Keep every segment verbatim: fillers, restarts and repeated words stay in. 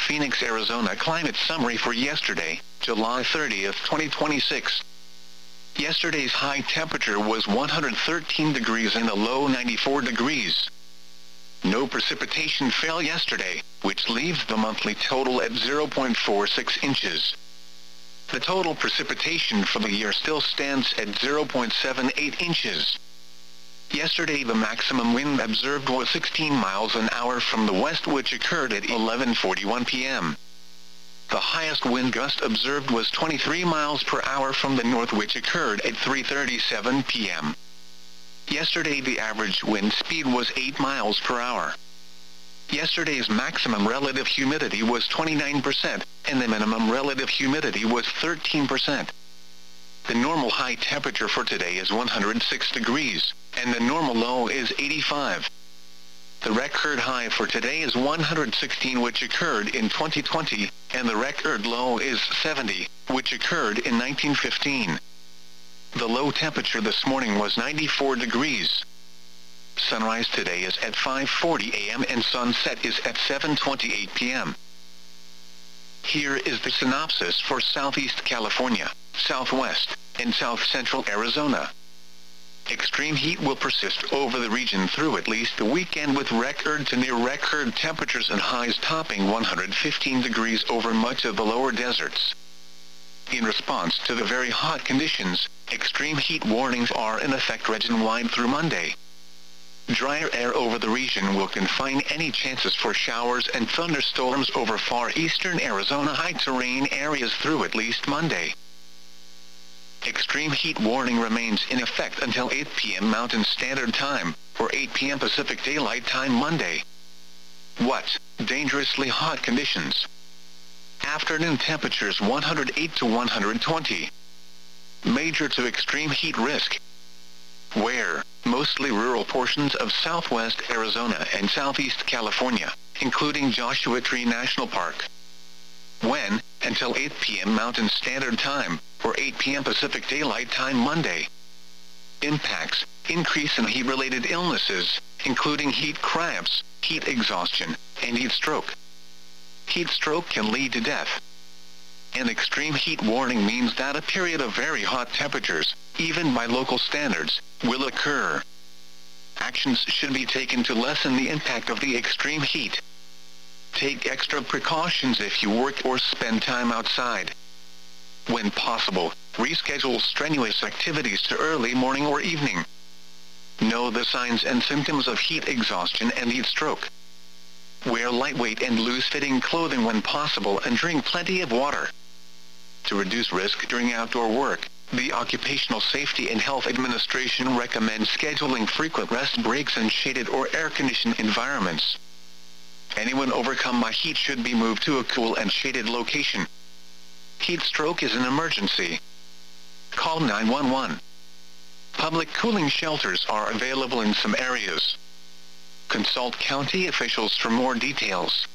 Phoenix, Arizona climate summary for yesterday, July thirtieth, twenty twenty-six. Yesterday's high temperature was one hundred thirteen degrees and a low ninety-four degrees. No precipitation fell yesterday, which leaves the monthly total at zero point four six inches. The total precipitation for the year still stands at zero point seven eight inches. Yesterday the maximum wind observed was sixteen miles an hour from the west, which occurred at eleven forty-one p m The highest wind gust observed was twenty-three miles per hour from the north, which occurred at three thirty-seven p m Yesterday the average wind speed was eight miles per hour. Yesterday's maximum relative humidity was twenty-nine percent, and the minimum relative humidity was thirteen percent. The normal high temperature for today is one hundred six degrees, and the normal low is eighty-five. The record high for today is one hundred sixteen, which occurred in twenty twenty, and the record low is seventy, which occurred in nineteen fifteen. The low temperature this morning was ninety-four degrees. Sunrise today is at five forty a m and sunset is at seven twenty-eight p m Here is the synopsis for Southeast California, Southwest, and South Central Arizona. Extreme heat will persist over the region through at least the weekend, with record to near record temperatures and highs topping one hundred fifteen degrees over much of the lower deserts. In response to the very hot conditions, extreme heat warnings are in effect region-wide through Monday. Drier air over the region will confine any chances for showers and thunderstorms over far eastern Arizona high-terrain areas through at least Monday. Extreme heat warning remains in effect until eight p m Mountain Standard Time, or eight p m Pacific Daylight Time Monday. What? Dangerously hot conditions. Afternoon temperatures one hundred eight to one hundred twenty. Major to extreme heat risk. Where? Mostly rural portions of southwest Arizona and southeast California, including Joshua Tree National Park. When? Until eight p m Mountain Standard Time, or eight p m Pacific Daylight Time Monday. Impacts: increase in heat-related illnesses, including heat cramps, heat exhaustion, and heat stroke. Heat stroke can lead to death. An extreme heat warning means that a period of very hot temperatures, even by local standards, will occur. Actions should be taken to lessen the impact of the extreme heat. Take extra precautions if you work or spend time outside. When possible, reschedule strenuous activities to early morning or evening. Know the signs and symptoms of heat exhaustion and heat stroke. Wear lightweight and loose-fitting clothing when possible and drink plenty of water. To reduce risk during outdoor work, the Occupational Safety and Health Administration recommends scheduling frequent rest breaks in shaded or air-conditioned environments. Anyone overcome by heat should be moved to a cool and shaded location. Heat stroke is an emergency. Call nine one one. Public cooling shelters are available in some areas. Consult county officials for more details.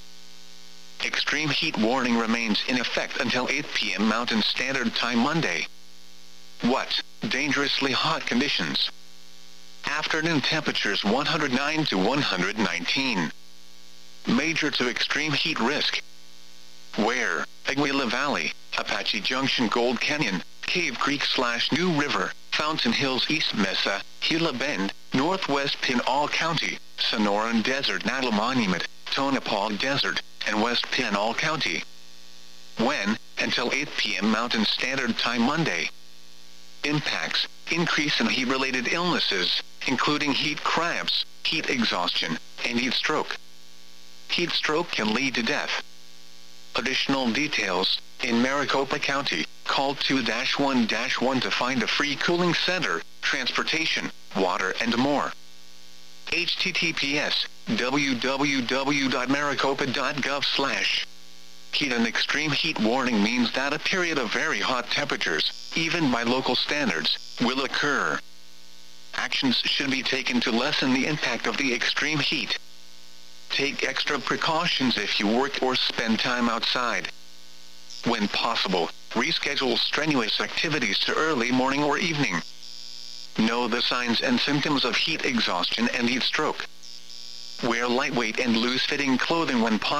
Extreme heat warning remains in effect until eight p m Mountain Standard Time Monday. What? Dangerously hot conditions. Afternoon temperatures one hundred nine to one hundred nineteen. Major to extreme heat risk. Where? Aguila Valley, Apache Junction, Gold Canyon, Cave Creek slash New River, Fountain Hills, East Mesa, Gila Bend, Northwest Pinal County, Sonoran Desert, Natal Monument, Tonopah Desert, and West Pinal County. When? Until eight p m Mountain Standard Time Monday. Impacts: increase in heat-related illnesses, including heat cramps, heat exhaustion, and heat stroke. Heat stroke can lead to death. Additional details: in Maricopa County, call two one one to find a free cooling center, transportation, water, and more. H T T P S w w w dot maricopa dot gov slash Heat. An extreme heat warning means that a period of very hot temperatures, even by local standards, will occur. Actions should be taken to lessen the impact of the extreme heat. Take extra precautions if you work or spend time outside. When possible, reschedule strenuous activities to early morning or evening. Know the signs and symptoms of heat exhaustion and heat stroke. Wear lightweight and loose-fitting clothing when possible.